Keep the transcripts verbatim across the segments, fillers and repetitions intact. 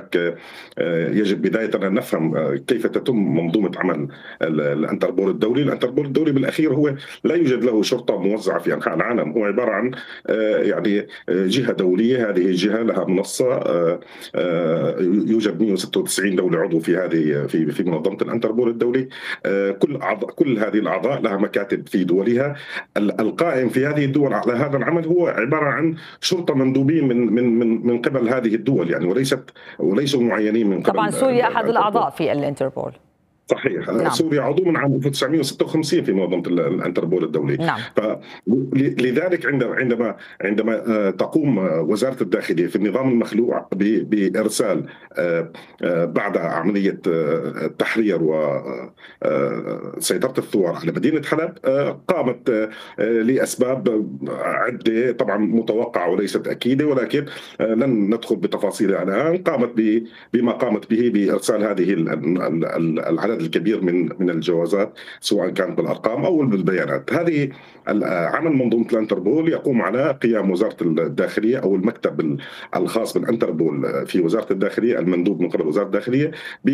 هناك يجب بداية أن نفهم كيف تتم منظومة عمل الانتربول الدولي. الانتربول الدولي بالأخير هو لا يوجد له شرطة موزعة في أنحاء العالم، هو عبارة عن يعني جهة دولية. هذه الجهة لها منصة، يوجد مئة وستة وتسعين دولة عضو في هذه في في منظمة الانتربول الدولي. كل أعضاء كل هذه الأعضاء لها مكاتب في دولها. القائم في هذه الدول على هذا العمل هو عبارة عن شرطة مندوبين من من من من قبل هذه الدول يعني، وليست وليسوا معينين من قبل. طبعا سوريا أحد الأعضاء في الانتربول. صحيح. نعم. سوريا عضو من عام ألف وتسعمئة وستة وخمسين في منظمة الانتربول الدولي. نعم. فلذلك عندما عندما عندما تقوم وزارة الداخلية في النظام المخلوع بإرسال بعد عملية تحرير وسيطرة الثوار على مدينة حلب، قامت لأسباب عدة طبعا متوقعة وليست أكيدة، ولكن لن ندخل بتفاصيلها الآن. قامت بما قامت به بإرسال هذه العدد الكبير من من الجوازات، سواء كانت بالارقام او بالبيانات. هذه عمل منظومه الانتربول يقوم على قيام وزاره الداخليه او المكتب الخاص بالانتربول في وزاره الداخليه المندوب من قبل وزاره الداخليه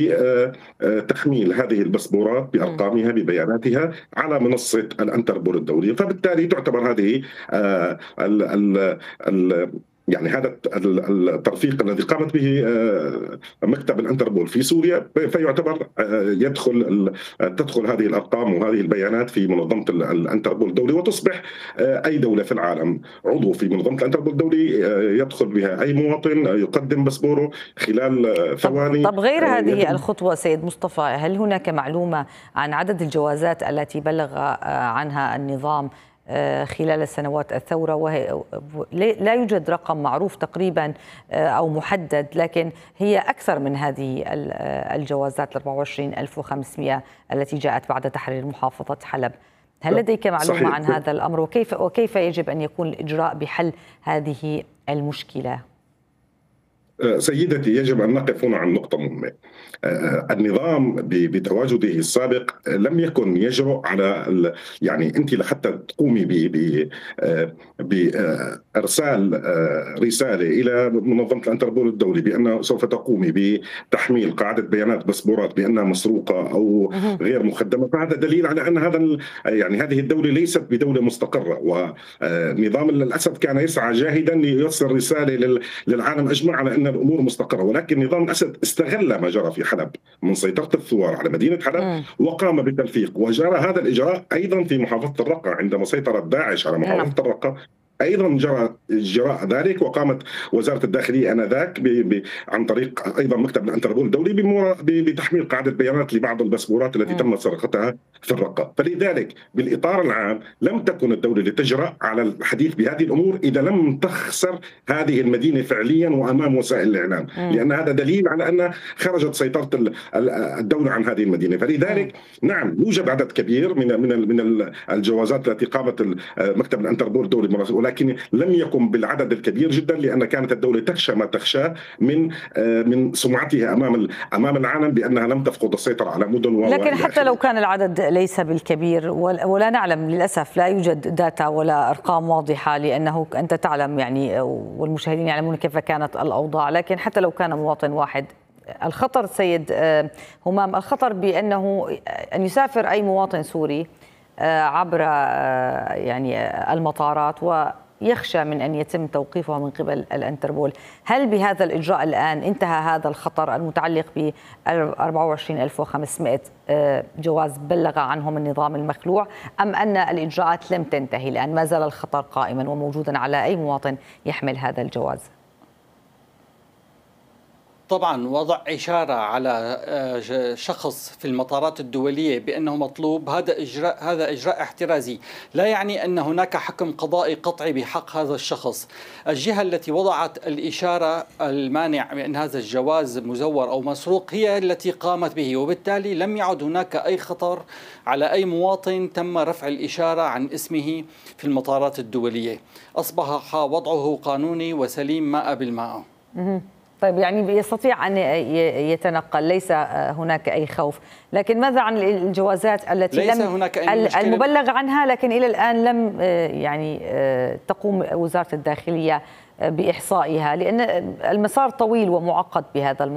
بتحميل هذه الباسبورات بارقامها ببياناتها على منصه الانتربول الدوليه. فبالتالي تعتبر هذه ال ال ال يعني هذا الترفيق الذي قامت به مكتب الانتربول في سوريا، فيعتبر يدخل تدخل هذه الارقام وهذه البيانات في منظمه الانتربول الدولي، وتصبح اي دوله في العالم عضو في منظمه الانتربول الدولي يدخل بها اي مواطن يقدم باسبوره خلال ثواني. طب غير هذه الخطوه سيد مصطفى، هل هناك معلومه عن عدد الجوازات التي بلغ عنها النظام خلال سنوات الثورة؟ وهي لا يوجد رقم معروف تقريبا أو محدد، لكن هي أكثر من هذه الجوازات أربعة وعشرين ألف وخمسمئة التي جاءت بعد تحرير محافظة حلب. هل لديك معلومة صحيح. عن هذا الأمر وكيف وكيف يجب أن يكون الإجراء بحل هذه المشكلة؟ سيدتي، يجب أن نقف هنا عن نقطة مهمة. النظام بتواجده السابق لم يكن يجرؤ على يعني أنت لحتى تقومي بإرسال رسالة إلى منظمة الانتربول الدولي بأن سوف تقومي بتحميل قاعدة بيانات باسبورات بأنها مسروقة أو غير مخدمة، فهذا دليل على أن هذا يعني هذه الدولة ليست بدولة مستقرة. ونظام الأسد كان يسعى جاهدا ليوصل رسالة للعالم أجمع على أن الأمور مستقرة، ولكن نظام الأسد استغل ما جرى في حلب من سيطرة الثوار على مدينة حلب م. وقام بالتلفيق، وجرى هذا الإجراء أيضا في محافظة الرقة عندما سيطرت داعش على محافظة الرقة. ايضا جرى جراء ذلك، وقامت وزاره الداخليه انذاك عن طريق ايضا مكتب الانتربول الدولي بتحميل قاعده بيانات لبعض الباسبورات التي تم سرقتها في الرقه. فلذلك بالاطار العام لم تكن الدوله لتجرأ على الحديث بهذه الامور اذا لم تخسر هذه المدينه فعليا وامام وسائل الاعلام، لان هذا دليل على ان خرجت سيطره الدوله عن هذه المدينه. فلذلك نعم يوجد عدد كبير من من من الجوازات التي قامت مكتب الانتربول الدولي، لكن لم يكن بالعدد الكبير جدا، لان كانت الدوله تخشى ما تخشاه من من سمعتها امام امام العالم بانها لم تفقد السيطره على مدن. لكن حتى لو كان العدد ليس بالكبير، ولا نعلم للاسف، لا يوجد داتا ولا ارقام واضحه، لانه انت تعلم يعني والمشاهدين يعلمون كيف كانت الاوضاع، لكن حتى لو كان مواطن واحد، الخطر سيد همام، الخطر بانه ان يسافر اي مواطن سوري عبر يعني المطارات ويخشى من أن يتم توقيفه من قبل الانتربول. هل بهذا الإجراء الآن انتهى هذا الخطر المتعلق ب أربعة وعشرين ألف وخمسمئة جواز بلغ عنهم النظام المخلوع، أم أن الإجراءات لم تنتهي الآن ما زال الخطر قائما وموجودا على أي مواطن يحمل هذا الجواز؟ طبعا وضع إشارة على شخص في المطارات الدولية بأنه مطلوب، هذا إجراء هذا إجراء احترازي، لا يعني أن هناك حكم قضائي قطعي بحق هذا الشخص. الجهة التي وضعت الإشارة المانع من هذا الجواز مزور أو مسروق هي التي قامت به، وبالتالي لم يعد هناك أي خطر على أي مواطن تم رفع الإشارة عن اسمه في المطارات الدولية. أصبح وضعه قانوني وسليم ماء بالماء. طيب يعني يستطيع أن يتنقل، ليس هناك أي خوف، لكن ماذا عن الجوازات التي ليس لم هناك أي المبلغ عنها لكن إلى الآن لم يعني تقوم وزارة الداخلية بإحصائها، لأن المسار طويل ومعقد بهذا الموضوع؟